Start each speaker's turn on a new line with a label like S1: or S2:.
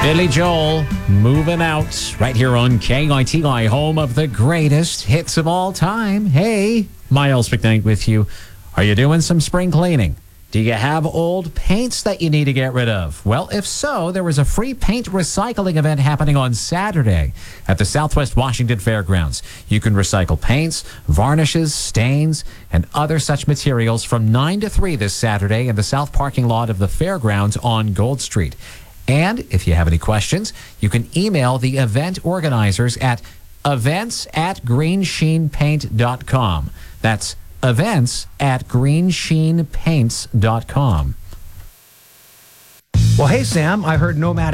S1: Billy Joel, moving out right here on KITI, home of the greatest hits of all time. Hey, Miles McKnight with you. Are you doing some spring cleaning? Do you have old paints that you need to get rid of? Well, if so, there was a free paint recycling event happening on Saturday at the Southwest Washington Fairgrounds. You can recycle paints, varnishes, stains, and other such materials from 9 to 3 this Saturday in the south parking lot of the Fairgrounds on Gold Street. And if you have any questions, you can email the event organizers at events@greensheenpaint.com. That's events@greensheenpaints.com.
S2: Well, hey, Sam, I heard Nomad